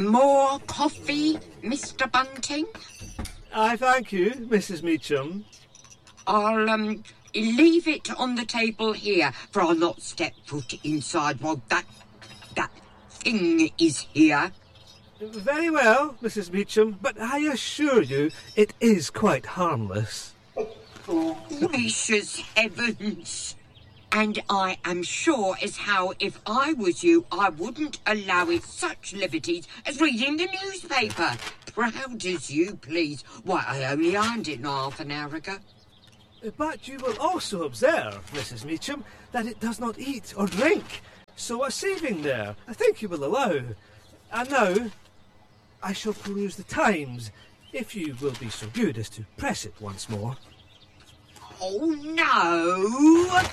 More coffee, Mr. Bunting? I thank you, Mrs. Meacham. I'll, leave it on the table here, for I'll not step foot inside while that thing is here. Very well, Mrs. Meacham, but I assure you it is quite harmless. Gracious heavens! And I am sure as how if I was you, I wouldn't allow it such liberties as reading the newspaper. Proud as you please. Why, I only ironed it half an hour ago. But you will also observe, Mrs. Meacham, that it does not eat or drink. So a saving there, I think you will allow. And now, I shall peruse the Times, if you will be so good as to press it once more. Oh, no!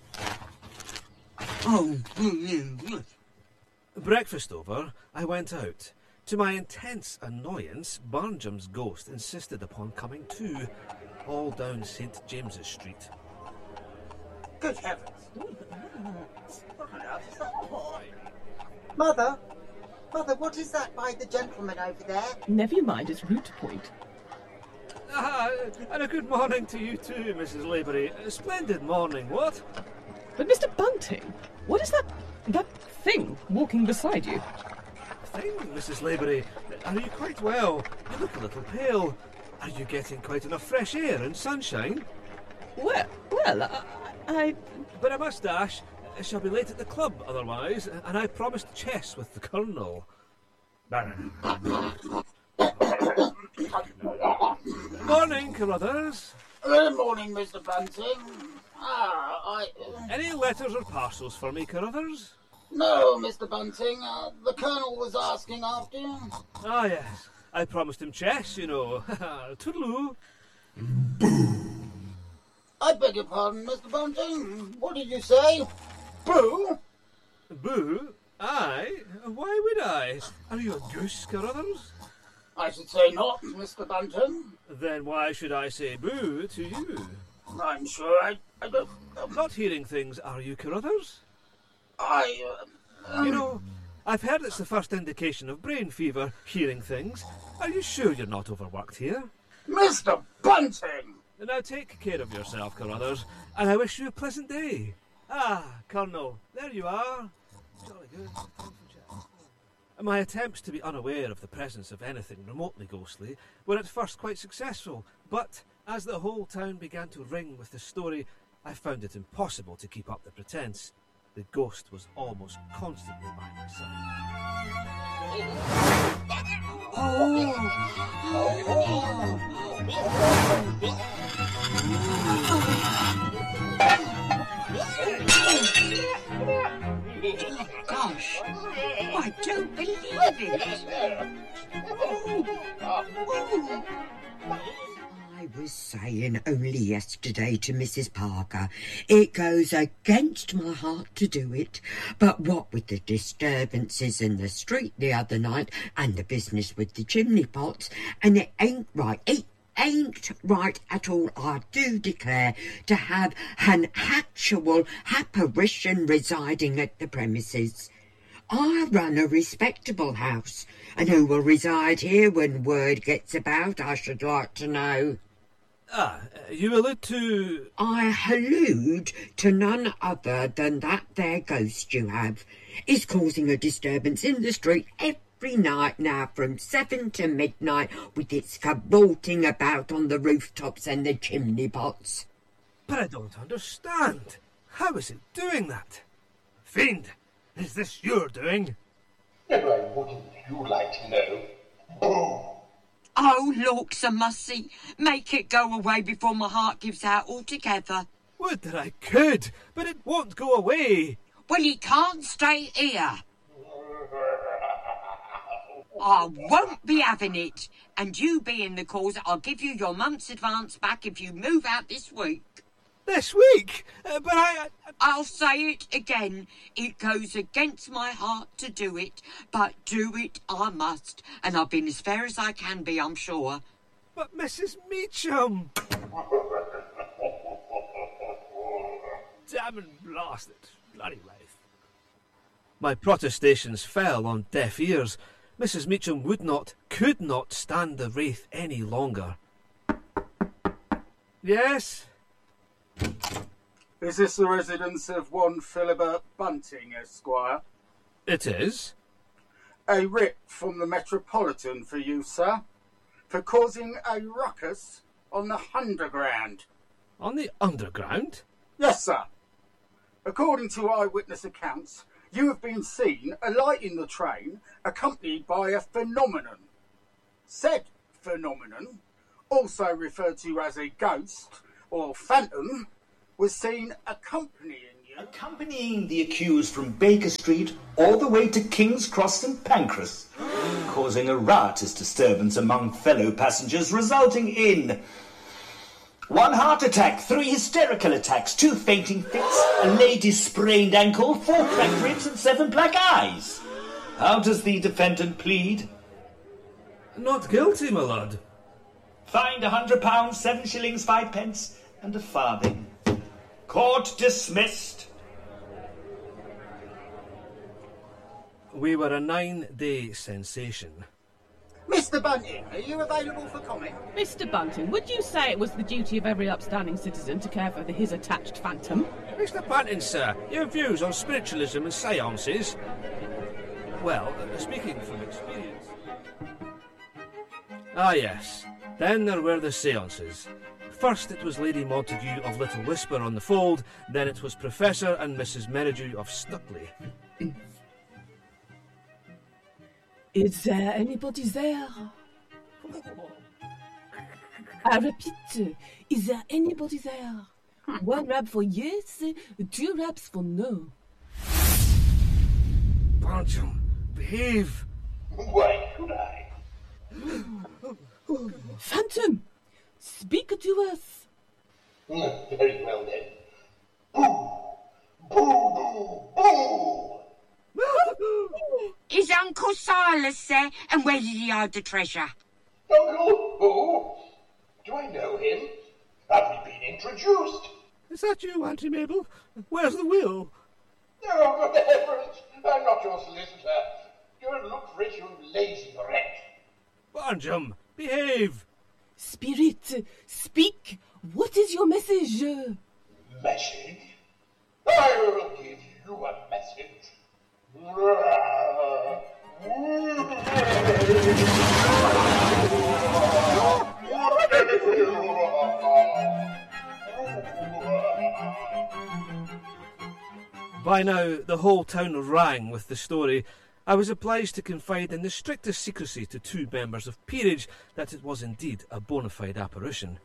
Oh, Breakfast over, I went out. To my intense annoyance, Barnjum's ghost insisted upon coming too, all down St. James's Street. Good heavens! Mother, what is that by the gentleman over there? Never you mind, it's root point. And a good morning to you too, Mrs. Laborie. A splendid morning, what? But Mr. Bunting, what is that thing walking beside you? Thing, Mrs. Laborie? Are you quite well? You look a little pale. Are you getting quite enough fresh air and sunshine? Well, I... But I must dash. I shall be late at the club otherwise, and I promised chess with the Colonel. Morning, Carruthers. Good morning, Mr. Bunting. Any letters or parcels for me, Carruthers? No, Mr. Bunting. The Colonel was asking after you. Ah, yes. I promised him chess, you know. Toodaloo. I beg your pardon, Mr. Bunting. What did you say? Boo? Boo? Aye? Why would I? Are you a goose, Carruthers? I should say not, Mr. Bunting. Then why should I say boo to you? I'm sure I don't... Not hearing things, are you, Carruthers? You know, I've heard it's the first indication of brain fever, hearing things. Are you sure you're not overworked here? Mr. Bunting! Now take care of yourself, Carruthers, and I wish you a pleasant day. Ah, Colonel, there you are. Jolly good. My attempts to be unaware of the presence of anything remotely ghostly were at first quite successful, but as the whole town began to ring with the story, I found it impossible to keep up the pretence. The ghost was almost constantly by my side. Oh, gosh, I don't believe it. I was saying only yesterday to Mrs. Parker, it goes against my heart to do it, but what with the disturbances in the street the other night and the business with the chimney pots, and it ain't right, it ain't right at all, I do declare, to have an actual apparition residing at the premises. I run a respectable house, and who will reside here when word gets about, I should like to know. You allude to... I allude to none other than that there ghost you have is causing a disturbance in the street every night now from 7 to midnight with its cavorting about on the rooftops and the chimney pots. But I don't understand. How is it doing that? Fiend, is this your doing? Why wouldn't you like to know? Boo! Oh, looks a mussy. Make it go away before my heart gives out altogether. Would that I could, but it won't go away. Well, he can't stay here. I won't be having it. And you being the cause, I'll give you your month's advance back if you move out this week. This week? But I'll say it again. It goes against my heart to do it, but do it I must. And I've been as fair as I can be, I'm sure. But Mrs. Meacham! Damn and blast it. Bloody life. My protestations fell on deaf ears. Mrs. Meacham could not stand the wraith any longer. Yes? Is this the residence of one Philibert Bunting, Esquire? It is. A writ from the Metropolitan for you, sir, for causing a ruckus on the Underground. On the Underground? Yes, sir. According to eyewitness accounts, you have been seen alighting the train accompanied by a phenomenon. Said phenomenon, also referred to as a ghost or phantom, was seen accompanying the accused from Baker Street all the way to King's Cross and Pancras, causing a riotous disturbance among fellow passengers, resulting in 1 heart attack, 3 hysterical attacks, 2 fainting fits, a lady's sprained ankle, 4 cracked ribs and 7 black eyes. How does the defendant plead? Not guilty, my lord. Fined £100, 7 shillings 5 pence and a farthing. Court dismissed. We were a 9-day sensation. Mr. Bunting, are you available for comment? Mr. Bunting, would you say it was the duty of every upstanding citizen to care for his attached phantom? Mr. Bunting, sir, your views on spiritualism and seances? Well, speaking from experience... Ah, yes. Then there were the seances. First it was Lady Montague of Little Whisper on the Fold, then it was Professor and Mrs. Merridew of Stuckley. Is there anybody there? I repeat, is there anybody there? 1 rap for yes, 2 raps for no. Barnjum, behave! Why should I? Phantom, speak to us. Very well then. Boo! Boo! Boo! Boo! Is Uncle Silas there? And where did he hide the treasure? Uncle Boo? Do I know him? Have we been introduced? Is that you, Auntie Mabel? Where's the will? Oh, good heavens! I'm not your solicitor. Go and look for it, you lazy wretch. Barnjum, behave! Spirit, speak. What is your message? Message? I will give you a message. By now, the whole town rang with the story. I was obliged to confide in the strictest secrecy to 2 members of peerage that it was indeed a bona fide apparition.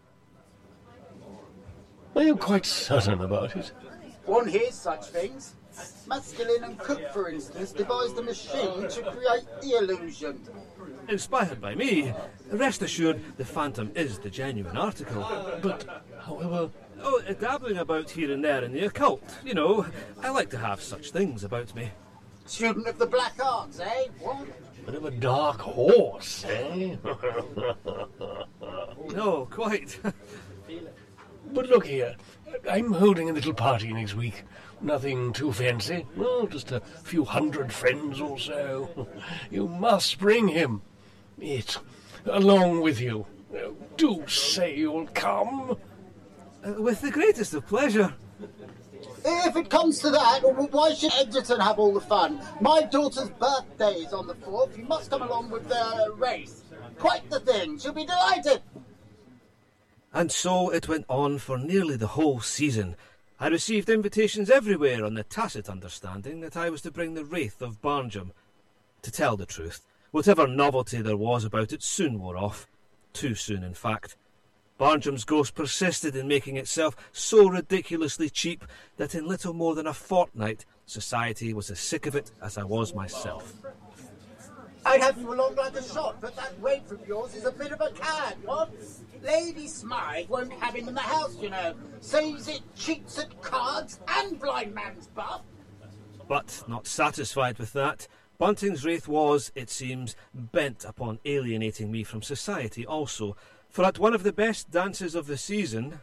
Are you quite certain about it? One hears such things. Maskelyne and Cook, for instance, devised a machine to create the illusion. Inspired by me, rest assured the Phantom is the genuine article. But, however... Oh, dabbling about here and there in the occult. You know, I like to have such things about me. Student of the black arts, eh? What? Bit of a dark horse, eh? No, quite. But look here, I'm holding a little party next week. Nothing too fancy. Well, just a few 100 friends or so. You must bring him. It, along with you. Do say you'll come. With the greatest of pleasure. If it comes to that, why should Egerton have all the fun? My daughter's birthday is on the 4th. You must come along with the race. Quite the thing. She'll be delighted. And so it went on for nearly the whole season. I received invitations everywhere on the tacit understanding that I was to bring the wraith of Barnjum. To tell the truth, whatever novelty there was about it soon wore off. Too soon, in fact. Barnjum's ghost persisted in making itself so ridiculously cheap that in little more than a fortnight society was as sick of it as I was myself. I'd have you along like a shot, but that wraith of yours is a bit of a cad, what? Lady Smythe won't have him in the house, you know. Says it cheats at cards and blind man's buff. But not satisfied with that, Bunting's wraith was, it seems, bent upon alienating me from society also, for at one of the best dances of the season...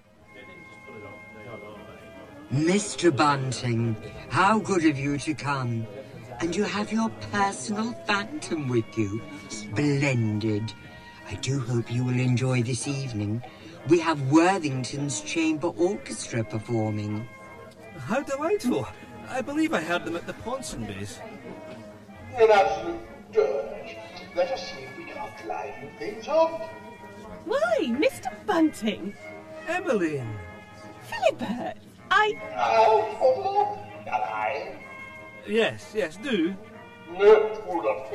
Mr. Bunting, how good of you to come. And you have your personal phantom with you. Splendid. I do hope you will enjoy this evening. We have Worthington's Chamber Orchestra performing. How delightful. I believe I heard them at the Ponsonbys. An absolute dirge. Let us see if we can't liven things up. Why, Mr. Bunting? Emmeline! Philibert, I'll hold up. Shall I? Yes, do. No, hold up.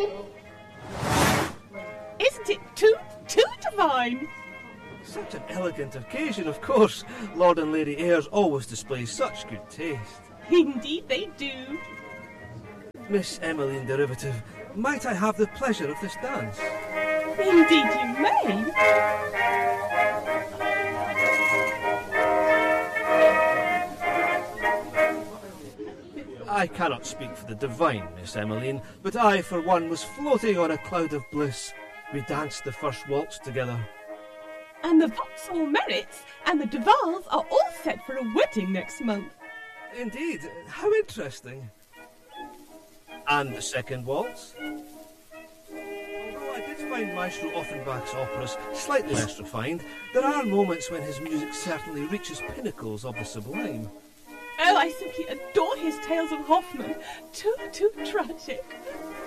Isn't it too divine? Such an elegant occasion, of course. Lord and Lady Ayres always display such good taste. Indeed they do. Miss Emmeline Derivative, might I have the pleasure of this dance? Indeed you may. I cannot speak for the divine Miss Emmeline, but I, for one, was floating on a cloud of bliss. We danced the first waltz together. And the Vauxhall Merritts and the Duvals are all set for a wedding next month. Indeed, how interesting. And the second waltz? Although I did find Maestro Offenbach's operas slightly less refined, there are moments when his music certainly reaches pinnacles of the sublime. Oh, I simply adore his tales of Hoffmann. Too tragic.